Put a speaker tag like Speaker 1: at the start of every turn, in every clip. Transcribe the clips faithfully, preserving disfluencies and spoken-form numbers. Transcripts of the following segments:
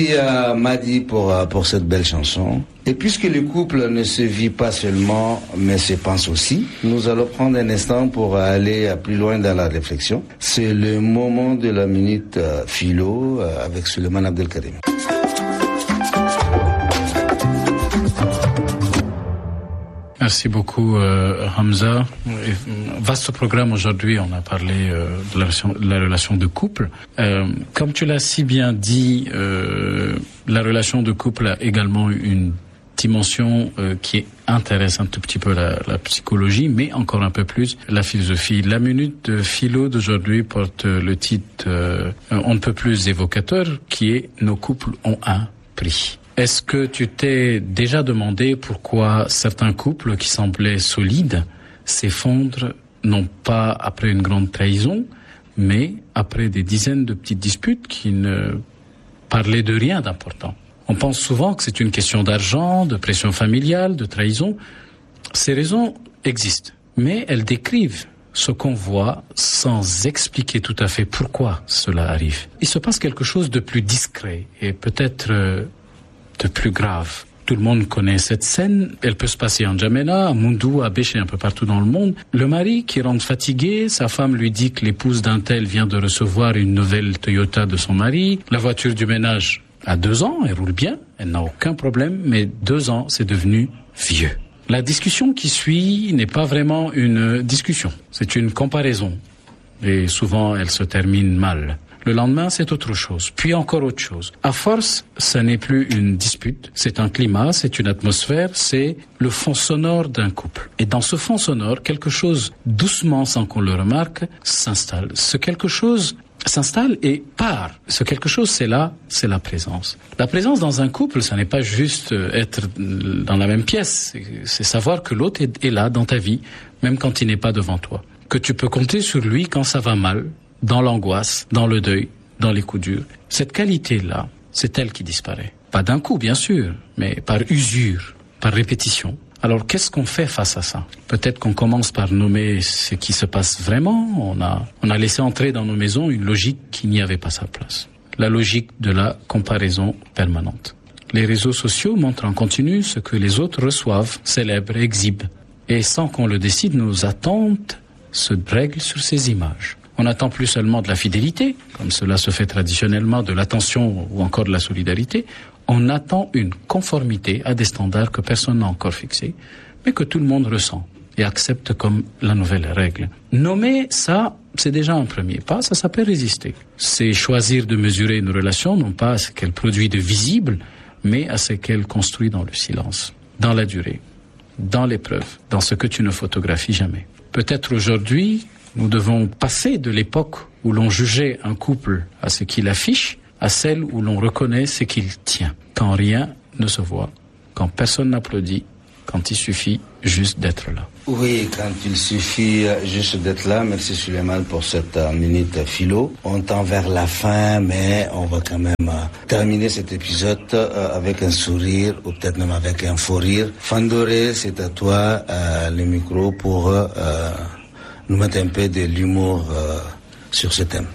Speaker 1: Merci à Madi pour, pour cette belle chanson. Et puisque le couple ne se vit pas seulement, mais se pense aussi, nous allons prendre un instant pour aller plus loin dans la réflexion. C'est le moment de la minute euh, philo euh, avec Suleiman Abdelkarim.
Speaker 2: Merci beaucoup euh, Hamza. Vaste programme aujourd'hui, on a parlé euh, de, la relation, de la relation de couple. Euh, comme tu l'as si bien dit, euh, la relation de couple a également une dimension euh, qui intéresse un tout petit peu la, la psychologie, mais encore un peu plus la philosophie. La minute de philo d'aujourd'hui porte le titre euh, on ne peut plus évocateur, qui est « Nos couples ont un prix ». Est-ce que tu t'es déjà demandé pourquoi certains couples qui semblaient solides s'effondrent, non pas après une grande trahison, mais après des dizaines de petites disputes qui ne parlaient de rien d'important? On pense souvent que c'est une question d'argent, de pression familiale, de trahison. Ces raisons existent, mais elles décrivent ce qu'on voit sans expliquer tout à fait pourquoi cela arrive. Il se passe quelque chose de plus discret et peut-être euh, de plus grave. Tout le monde connaît cette scène. Elle peut se passer en Djamena, à Moundou, à Béché, un peu partout dans le monde. Le mari qui rentre fatigué, sa femme lui dit que l'épouse d'un tel vient de recevoir une nouvelle Toyota de son mari. La voiture du ménage a deux ans, elle roule bien, elle n'a aucun problème, mais deux ans, c'est devenu vieux. La discussion qui suit n'est pas vraiment une discussion, c'est une comparaison. Et souvent, elle se termine mal. Le lendemain, c'est autre chose, puis encore autre chose. À force, ce n'est plus une dispute, c'est un climat, c'est une atmosphère, c'est le fond sonore d'un couple. Et dans ce fond sonore, quelque chose, doucement, sans qu'on le remarque, s'installe. Ce quelque chose s'installe et part. Ce quelque chose, c'est là, c'est la présence. La présence dans un couple, ça n'est pas juste être dans la même pièce, c'est savoir que l'autre est là dans ta vie, même quand il n'est pas devant toi. Que tu peux compter sur lui quand ça va mal, dans l'angoisse, dans le deuil, dans les coups durs. Cette qualité-là, c'est elle qui disparaît. Pas d'un coup, bien sûr, mais par usure, par répétition. Alors, qu'est-ce qu'on fait face à ça? Peut-être qu'on commence par nommer ce qui se passe vraiment. On a, on a laissé entrer dans nos maisons une logique qui n'y avait pas sa place. La logique de la comparaison permanente. Les réseaux sociaux montrent en continu ce que les autres reçoivent, célèbrent, exhibent. Et sans qu'on le décide, nos attentes se règlent sur ces images. On n'attend plus seulement de la fidélité, comme cela se fait traditionnellement, de l'attention ou encore de la solidarité. On attend une conformité à des standards que personne n'a encore fixés, mais que tout le monde ressent et accepte comme la nouvelle règle. Nommer ça, c'est déjà un premier pas, ça s'appelle résister. C'est choisir de mesurer une relation, non pas à ce qu'elle produit de visible, mais à ce qu'elle construit dans le silence, dans la durée, dans l'épreuve, dans ce que tu ne photographies jamais. Peut-être aujourd'hui, nous devons passer de l'époque où l'on jugeait un couple à ce qu'il affiche, à celle où l'on reconnaît ce qu'il tient, quand rien ne se voit, quand personne n'applaudit, quand il suffit juste d'être là.
Speaker 1: Oui, quand il suffit juste d'être là. Merci Suleiman pour cette uh, minute philo. On tend vers la fin, mais on va quand même uh, terminer cet épisode uh, avec un sourire ou peut-être même avec un faux rire. Fandoré, c'est à toi uh, le micro pour uh, nous mettre un peu de l'humour uh, sur ce thème.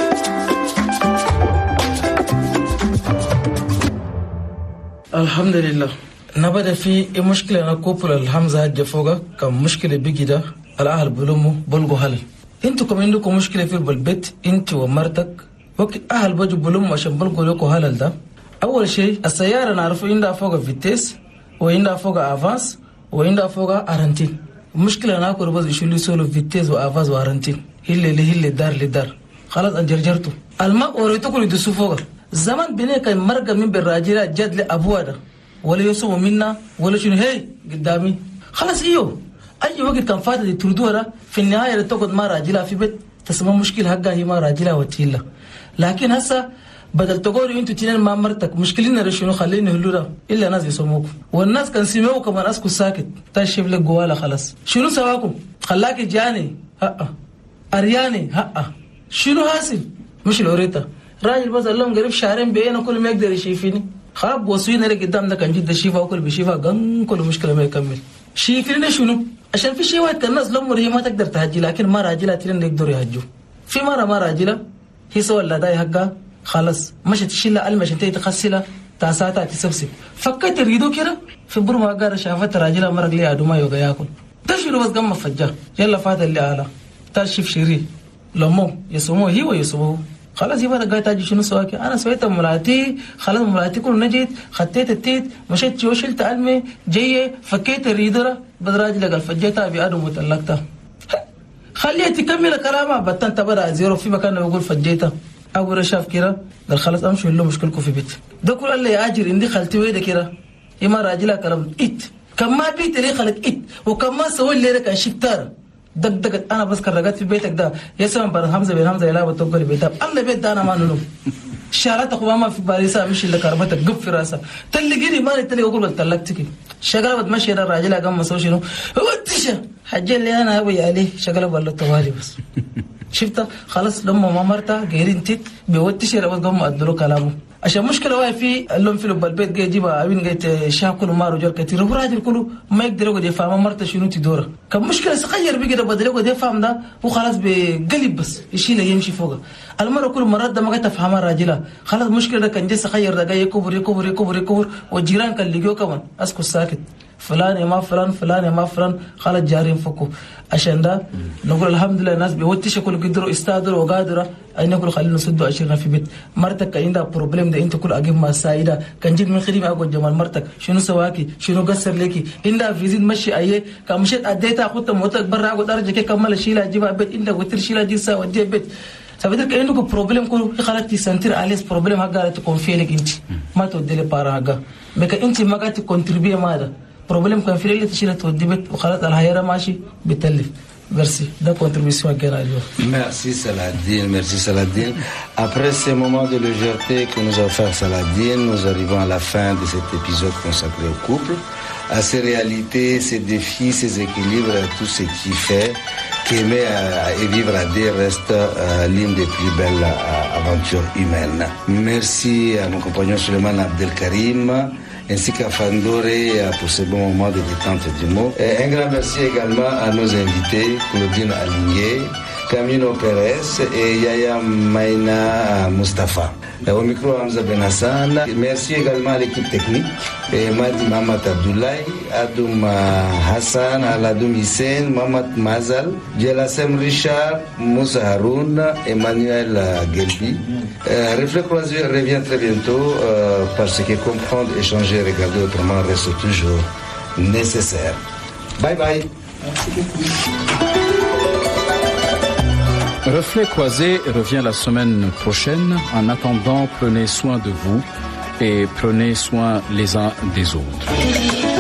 Speaker 3: Alhamdulillah. نبدأ في مشكلة نكوبل الحمزة جفوجا كمشكلة بيجدا الأهل بلومو بلغو هل انتو كم عندكم مشكلة في البيت انتو ومرتك وقت أهل بجو بلومو عشان بلغو لكو هلال ده. أول شيء السيارة نعرفو عندها فوق فيتيس وعندها فوق أفانس وعندها فوق أرنتين. المشكلة ناكل بس يشيلوا سولو فيتيس وأفانس وأرنتين هلا لهلا دار لدار خلاص أنجرجرتو الماء وريتوكل يدسو فوق زمان بنيك مرقة من بالراجلة جد لأبوها ده ولا يسووا منا ولا شنو هي قدامي خلاص ايوه اي وقت كان فاتت تردوها في النهايه تقعد مع راجلها في بيت تسمى مشكله حقها هي مع راجلها وتيلا لكن هسه بدل تقولوا انتوا تنين مع مرتك مشكلتنا شنو خليني هلولا الا ناس يسموكم والناس كان سمعوا كمان اسكو ساكت تشوف لك جواله خلاص شنو سواكم خلاك جاني ها ارياني ها شنو حاصل مش لوريتا راجل بس لهم قريب شهرين بينا كل ما يقدر يشوفني خرب وصينا اللي قدام ده كان جد شيفا وكل بشيفا قن كل مشكله ما يكمل شايفين شنو عشان في شيء واحد كان الناس لهم هي ما تقدر تهجي لكن ما راجلها ترين يقدروا يهجوا في مره ما راجلها هي سوى لا داي حقها خلاص مشت تشيلها ألم عشان تيجي تغسلها تاساتها تسبسب فكيت الريدو كده في برما قارة شافت راجلها مرق لي أدوما يوغا ياكل تشيلو بس قم فجاه يلا فات اللي على تشوف شيري لمو يسموه هي ويسموه خلاص يبقى قاعد تاجي شنو سواكي انا سويت ملاتي خلاص ملاتي كله نجيت خطيت التيت مشيت وشلت علمي جايه فكيت الريدره بدراج لقى فجيتها بأدم وطلقتها خليها تكمل كلامها بطلت بدا زيرو في مكان بقول فجيتها اول شاف كده قال خلاص امشي له مشكلكم في بيت ده كل اللي ياجر عندي خالتي وين كده يما راجلها كلام ات كم ما بيت لي خلق ات وكم ما سوي لي كان شفتار دق دق انا بس كرجات في بيتك ده يا سلام بر حمزه بن حمزه يلا بتقول بيتها الله بيت ده انا ما نلوم شالت اخو ما في باريسا مش اللي كربتك قب في راسها تلقيني ما تلقي اقول طلقتك شغله بتمشي الراجل قام مسوي شنو هو التشا حج اللي انا ابي عليه شغله ولا طوالي بس شفتها خلاص لما ما مرتها غيرين تيت بيوتشي ربط قام ادلو كلامه عشان مشكله واقف في اللهم في البيت جاي يجيبها ابين جاي شاكل وما رجال كثير هو راجل كله ما يقدر يقعد يفهم مرته شنو تدوره كم مشكله صغير بيقدر بدل يقعد يفهم ده وخلاص بقلب بس يشيل يمشي فوقه المره كل مرات ده ما قد تفهمها راجلها خلاص مشكله ده كان جاي صغير ده جاي يكبر يكبر يكبر يكبر والجيران كان لقيوه كمان اسكت ساكت فلان يا ما فلان فلان يا ما فلان خلاص جارين فوقه عشان ده نقول الحمد لله الناس بيوتش كل قدروا يستادروا وقادره اي نقول خلينا نسدوا عشرنا في بيت مرتك عندها بروبليم ده انت كل اجيب ما سايده كان جيت من خدمه اقول جمال مرتك شنو سواكي شنو قصر ليكي عندها فيزيت مشي اي كان مشيت اديتها اخذت موتك برا اقعد ارجع كي كمل شيلها اجيبها بيت عندك وترشيلها جلسه وديها بيت فبدك عندك بروبليم كله خلاص تسنتر عليه بروبليم حقها تكون في لك انت ما تودي لي بارا حقها بك انت ما قاعد تكونتريبي ماذا بروبليم كان في اللي تشيلها تودي بيت وخلاص الحياه ماشي بتلف. Merci. La contribution à Guénadio.
Speaker 1: Merci Saladin, merci Saladin. Après ces moments de légèreté que nous a offert Saladin, nous arrivons à la fin de cet épisode consacré au couple, à ses réalités, ses défis, ses équilibres, à tout ce qui fait qu'aimer et vivre à deux reste euh, l'une des plus belles euh, aventures humaines. Merci à mon compagnon Suleiman Abdelkarim, ainsi qu'à Fandore pour ce bon moment de détente du mot. Et un grand merci également à nos invités, Claudine Aligné, Camino Pérez et Yaya Maïna Mustafa. Et au micro, Hamza Ben Hassan. Merci également à l'équipe technique, et Madi Mamat Abdoulaye, Adoum Hassan, Aladoum Hissène, Mamat Mazal, Djelassem Richard, Moussa Haroun, Emmanuel Gelbi. Euh, Reflet Croisé revient très bientôt euh, parce que comprendre, échanger, regarder autrement reste toujours nécessaire. Bye bye.
Speaker 2: Reflet croisé revient la semaine prochaine. En attendant, prenez soin de vous et prenez soin les uns des autres.